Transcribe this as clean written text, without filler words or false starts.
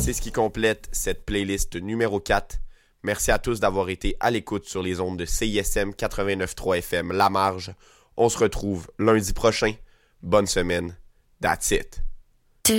C'est ce qui complète cette playlist numéro 4. Merci à tous d'avoir été à l'écoute sur les ondes de CISM 89.3 FM La Marge. On se retrouve lundi prochain. Bonne semaine. That's it.